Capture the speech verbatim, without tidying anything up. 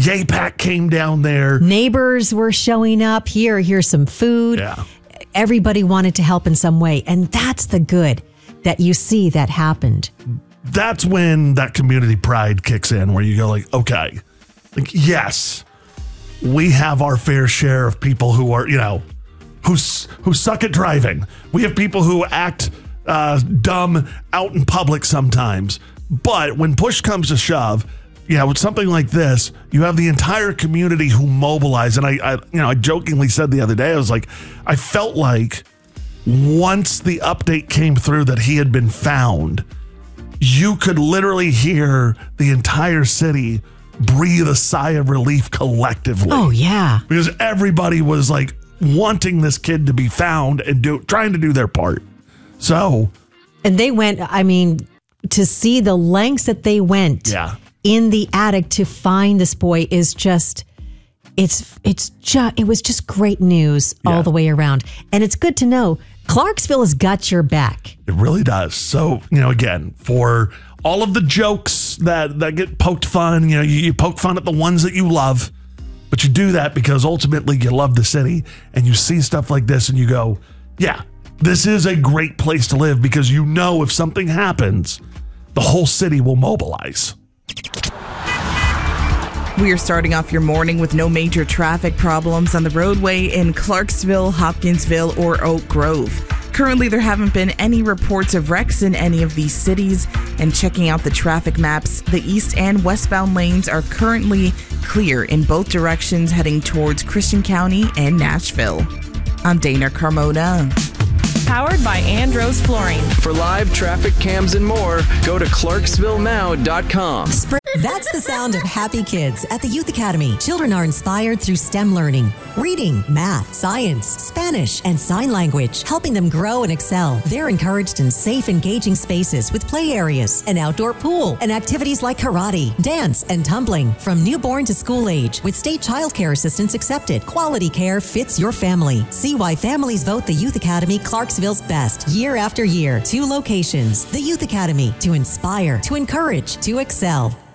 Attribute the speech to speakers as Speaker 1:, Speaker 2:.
Speaker 1: Yay Pack came down there.
Speaker 2: Neighbors were showing up. Here, here's some food.
Speaker 1: Yeah.
Speaker 2: Everybody wanted to help in some way. And that's the good that you see that happened.
Speaker 1: That's when that community pride kicks in, where you go like, okay, like, yes, we have our fair share of people who are, you know, who, who suck at driving. We have people who act uh, dumb out in public sometimes. But when push comes to shove, yeah, with something like this, you have the entire community who mobilize. And I, I, you know, I jokingly said the other day, I was like, I felt like once the update came through that he had been found, you could literally hear the entire city breathe a sigh of relief collectively.
Speaker 2: Oh, yeah.
Speaker 1: Because everybody was like wanting this kid to be found and do trying to do their part. So.
Speaker 2: And they went, I mean, to see the lengths that they went.
Speaker 1: Yeah.
Speaker 2: In the attic to find this boy is just, it's, it's just, it was just great news
Speaker 1: yeah.
Speaker 2: all the way around. And it's good to know Clarksville has got your back.
Speaker 1: It really does. So, you know, again, for all of the jokes that, that get poked fun, you know, you, you poke fun at the ones that you love, but you do that because ultimately you love the city and you see stuff like this and you go, yeah, this is a great place to live, because you know if something happens, the whole city will mobilize.
Speaker 3: We are starting off your morning with no major traffic problems on the roadway in Clarksville, Hopkinsville, or Oak Grove. Currently, there haven't been any reports of wrecks in any of these cities. And checking out the traffic maps, the east and westbound lanes are currently clear in both directions heading towards Christian County and Nashville. I'm Dana Carmona.
Speaker 4: Powered by Andros Flooring.
Speaker 5: For live traffic cams and more, go to clarksville now dot com.
Speaker 6: That's the sound of happy kids at the Youth Academy. Children are inspired through STEM learning, reading, math, science, Spanish, and sign language, helping them grow and excel. They're encouraged in safe, engaging spaces with play areas, an outdoor pool, and activities like karate, dance, and tumbling from newborn to school age. With state child care assistance accepted, quality care fits your family. See why families vote the Youth Academy Clarksville's best year after year. Two locations. The Youth Academy, to inspire, to encourage, to excel.